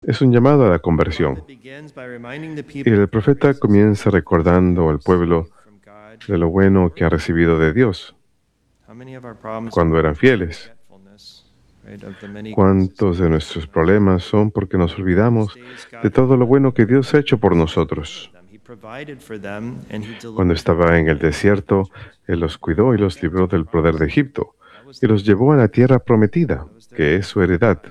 es un llamado a la conversión. Y el profeta comienza recordando al pueblo de lo bueno que ha recibido de Dios cuando eran fieles. ¿Cuántos de nuestros problemas son porque nos olvidamos de todo lo bueno que Dios ha hecho por nosotros? Cuando estaba en el desierto, Él los cuidó y los libró del poder de Egipto y los llevó a la tierra prometida, que es su heredad.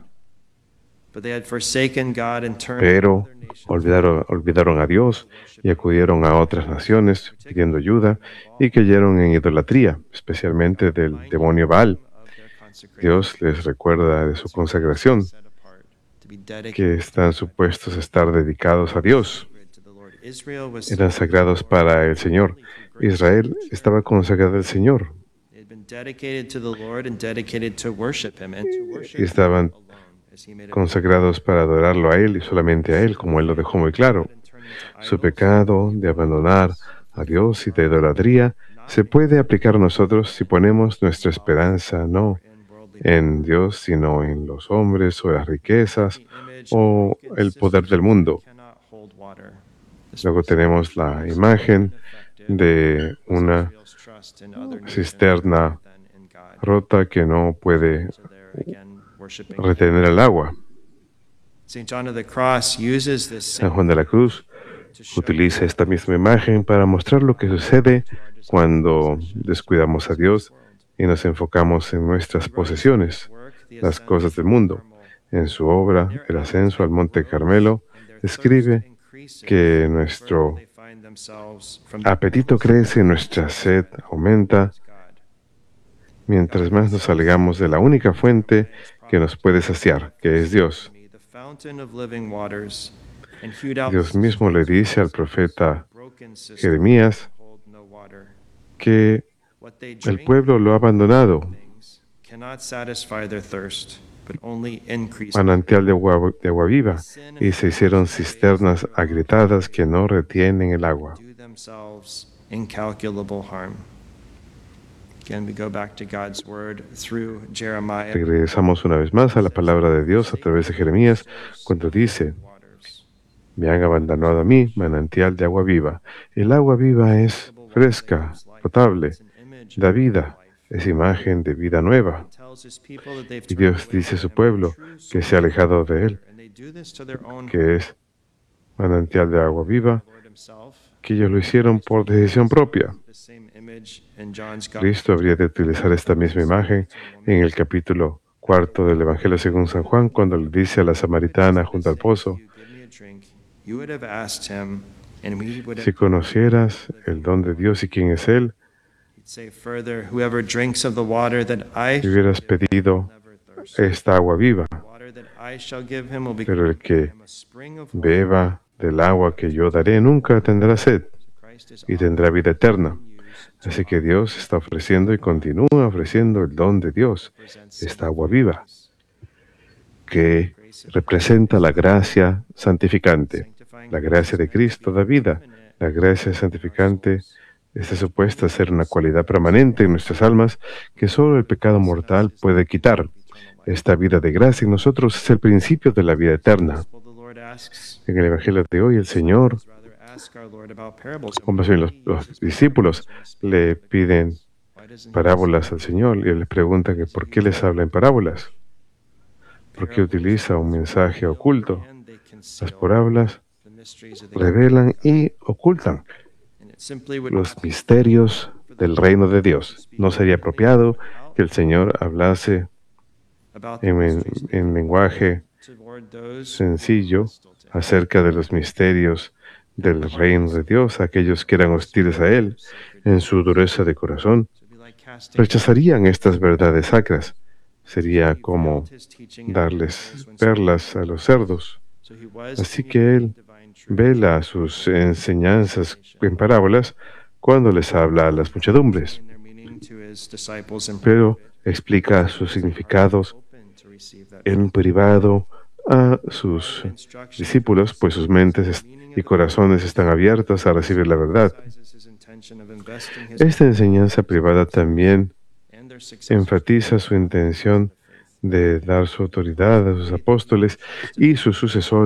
Pero olvidaron a Dios y acudieron a otras naciones pidiendo ayuda y cayeron en idolatría, especialmente del demonio Baal. Dios les recuerda de su consagración, que están supuestos a estar dedicados a Dios. Eran sagrados para el Señor. Israel estaba consagrado al Señor. Y estaban consagrados para adorarlo a Él y solamente a Él, como Él lo dejó muy claro. Su pecado de abandonar a Dios y de idolatría se puede aplicar a nosotros si ponemos nuestra esperanza no en Dios, sino en los hombres o las riquezas o el poder del mundo. Luego tenemos la imagen de una cisterna rota que no puede retener el agua. San Juan de la Cruz utiliza esta misma imagen para mostrar lo que sucede cuando descuidamos a Dios y nos enfocamos en nuestras posesiones, las cosas del mundo. En su obra, El ascenso al Monte Carmelo, escribe que nuestro apetito crece, nuestra sed aumenta, mientras más nos alejamos de la única fuente que nos puede saciar, que es Dios. Dios mismo le dice al profeta Jeremías que el pueblo lo ha abandonado, manantial de agua viva, y se hicieron cisternas agrietadas que no retienen el agua. Regresamos una vez más a la palabra de Dios a través de Jeremías, cuando dice: me han abandonado a mí, manantial de agua viva. El agua viva es fresca, potable, da vida, es imagen de vida nueva. Y Dios dice a su pueblo que se ha alejado de Él, que es manantial de agua viva, que ellos lo hicieron por decisión propia. Cristo habría de utilizar esta misma imagen en el capítulo 4 del Evangelio según San Juan, cuando le dice a la samaritana junto al pozo: si conocieras el don de Dios y quién es Él, y hubieras pedido esta agua viva, pero el que beba del agua que yo daré nunca tendrá sed y tendrá vida eterna. Así que Dios está ofreciendo y continúa ofreciendo el don de Dios, esta agua viva, que representa la gracia santificante. La gracia de Cristo da vida. La gracia santificante está supuesta a ser una cualidad permanente en nuestras almas que solo el pecado mortal puede quitar. Esta vida de gracia en nosotros es el principio de la vida eterna. En el Evangelio de hoy, el Señor, los discípulos le piden parábolas al Señor y Él les pregunta que por qué les habla en parábolas, por qué utiliza un mensaje oculto. Las parábolas revelan y ocultan los misterios del reino de Dios. No sería apropiado que el Señor hablase en lenguaje sencillo acerca de los misterios del reino de Dios. Aquellos que eran hostiles a Él, en su dureza de corazón, rechazarían estas verdades sacras. Sería como darles perlas a los cerdos. Así que Él vela sus enseñanzas en parábolas cuando les habla a las muchedumbres, pero explica sus significados en privado a sus discípulos, pues sus mentes y corazones están abiertos a recibir la verdad. Esta enseñanza privada también enfatiza su intención de dar su autoridad a sus apóstoles y sus sucesores